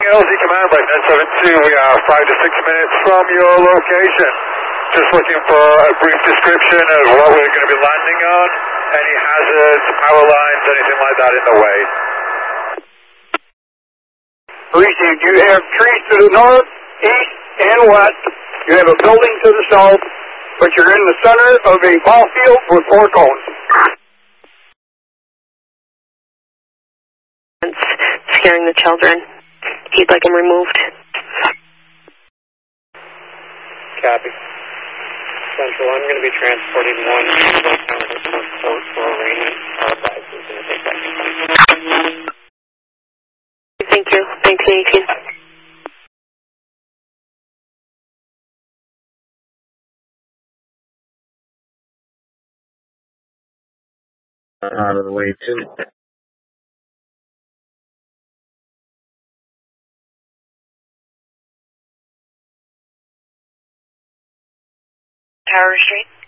LZ Command by 972. We are 5 to 6 minutes from your location. Just looking for a brief description of what we're going to be landing on, any hazards, power lines, anything like that in the way. Received. You have trees to the north, east, and west. You have a building to the south, but you're in the center of a ball field with 4 cones. Scaring the children. He'd like them removed. Copy. Central, I'm going to be transporting one for arraignment. Our advice is going to take that. Thank you. 1918. Out of the way, too. Tower Street.